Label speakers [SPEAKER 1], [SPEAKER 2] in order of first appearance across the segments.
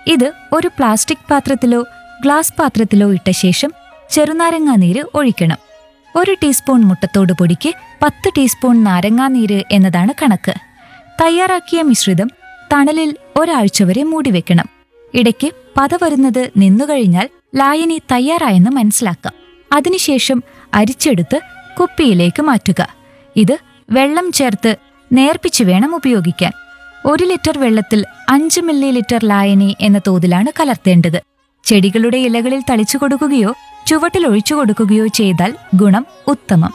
[SPEAKER 1] ഇത് ഒരു plastic പാത്രത്തിലോ glass പാത്രത്തിലോ ഇട്ട ശേഷം ചെറുനാരങ്ങാനീര് ഒഴിക്കണം. 1 ടീസ്പൂൺ മുട്ടത്തോട് പൊടിക്ക് 10 ടീസ്പൂൺ നാരങ്ങാനീര് എന്നതാണ് കണക്ക്. തയ്യാറാക്കിയ മിശ്രിതം തണലിൽ ഒരാഴ്ച വരെ മൂടിവെക്കണം. ഇടയ്ക്ക് പത വരുന്നത് നിന്നുകഴിഞ്ഞാൽ ലായനി തയ്യാറായെന്ന് മനസ്സിലാക്കാം. അതിനുശേഷം അരിച്ചെടുത്ത് കുപ്പിയിലേക്ക് മാറ്റുക. ഇത് വെള്ളം ചേർത്ത് നേർപ്പിച്ച് വേണം ഉപയോഗിക്കാൻ. 1 ലിറ്റർ വെള്ളത്തിൽ 5 മില്ലി ലിറ്റർ ലായനി എന്ന തോതിലാണ് കലർത്തേണ്ടത്. ചെടികളുടെ ഇലകളിൽ തളിച്ചു കൊടുക്കുകയോ ചുവട്ടിൽ ഒഴിച്ചു കൊടുക്കുകയോ ചെയ്താൽ ഗുണം ഉത്തമം.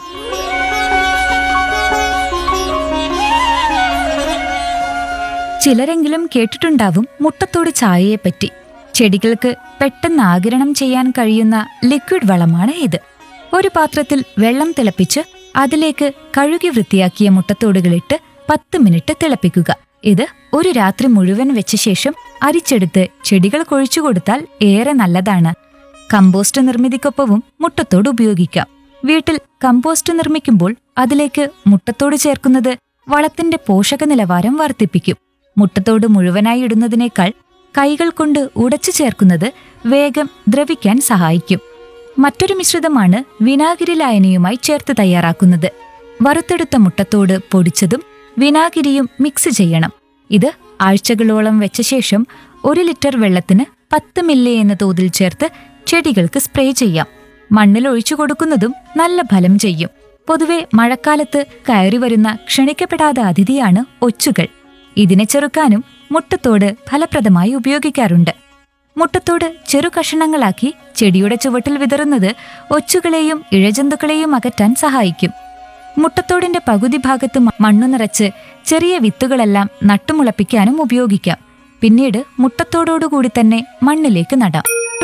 [SPEAKER 1] ചിലരെങ്കിലും കേട്ടിട്ടുണ്ടാവും മുട്ടത്തോട് ചായയെപ്പറ്റി. ചെടികൾക്ക് പെട്ടെന്ന് ആഗിരണം ചെയ്യാൻ കഴിയുന്ന ലിക്വിഡ് വളമാണ് ഇത്. ഒരു പാത്രത്തിൽ വെള്ളം തിളപ്പിച്ച് അതിലേക്ക് കഴുകി വൃത്തിയാക്കിയ മുട്ടത്തോടുകളിട്ട് 10 മിനിറ്റ് തിളപ്പിക്കുക. ഇത് ഒരു രാത്രി മുഴുവൻ വെച്ച ശേഷം അരിച്ചെടുത്ത് ചെടികൾ കൊഴിച്ചു കൊടുത്താൽ ഏറെ നല്ലതാണ്. കമ്പോസ്റ്റ് നിർമ്മിതിക്കൊപ്പവും മുട്ടത്തോട് ഉപയോഗിക്കാം. വീട്ടിൽ കമ്പോസ്റ്റ് നിർമ്മിക്കുമ്പോൾ അതിലേക്ക് മുട്ടത്തോട് ചേർക്കുന്നത് വളത്തിന്റെ പോഷക നിലവാരം വർദ്ധിപ്പിക്കും. മുട്ടത്തോട് മുഴുവനായി ഇടുന്നതിനേക്കാൾ കൈകൾ കൊണ്ട് ഉടച്ചു ചേർക്കുന്നത് വേഗം ദ്രവിക്കാൻ സഹായിക്കും. മറ്റൊരു മിശ്രിതമാണ് വിനാഗിരി ലായനിയുമായി ചേർത്ത് തയ്യാറാക്കുന്നത്. വറുത്തെടുത്ത മുട്ടത്തോട് പൊടിച്ചതും വിനാഗിരിയും മിക്സ് ചെയ്യണം. ഇത് ആഴ്ചകളോളം വെച്ച ശേഷം 1 ലിറ്റർ വെള്ളത്തിന് 10 മില്ലി എന്ന തോതിൽ ചേർത്ത് ചെടികൾക്ക് സ്പ്രേ ചെയ്യാം. മണ്ണിൽ ഒഴിച്ചു കൊടുക്കുന്നതും നല്ല ഫലം ചെയ്യും. പൊതുവെ മഴക്കാലത്ത് കയറി വരുന്ന ക്ഷണിക്കപ്പെടാത്ത അതിഥിയാണ് ഒച്ചുകൾ. ഇതിനെ ചെറുക്കാനും മുട്ടത്തോട് ഫലപ്രദമായി ഉപയോഗിക്കാറുണ്ട്. മുട്ടത്തോട് ചെറു കഷണങ്ങളാക്കി ചെടിയുടെ ചുവട്ടിൽ വിതറുന്നത് ഒച്ചുകളെയും ഇഴജന്തുക്കളെയും അകറ്റാൻ സഹായിക്കും. മുട്ടത്തോടിന്റെ പകുതി ഭാഗത്ത് മണ്ണു നിറച്ച് ചെറിയ വിത്തുകളെല്ലാം നട്ടുമുളപ്പിക്കാനും ഉപയോഗിക്കാം. പിന്നീട് മുട്ടത്തോടോടുകൂടി തന്നെ മണ്ണിലേക്ക് നടാം.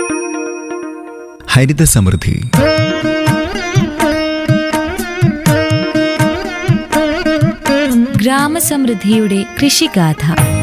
[SPEAKER 2] ഹരിത സമൃദ്ധി.
[SPEAKER 1] ഗ്രാമസമൃദ്ധിയുടെ കൃഷിഗാഥ.